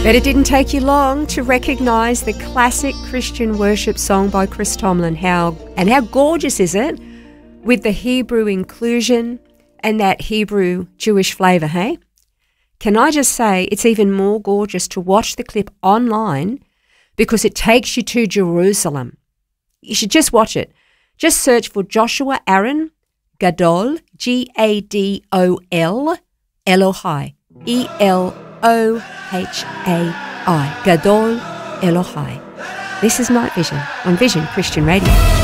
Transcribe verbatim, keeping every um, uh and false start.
But it didn't take you long to recognise the classic Christian worship song by Chris Tomlin. How and how gorgeous is it, with the Hebrew inclusion and that Hebrew Jewish flavour, hey? Can I just say it's even more gorgeous to watch the clip online because it takes you to Jerusalem. You should just watch it. Just search for Joshua Aaron Gadol, G A D O L, Elohai, E L O H A I, Gadol Elohai. This is Night Vision on Vision Christian Radio.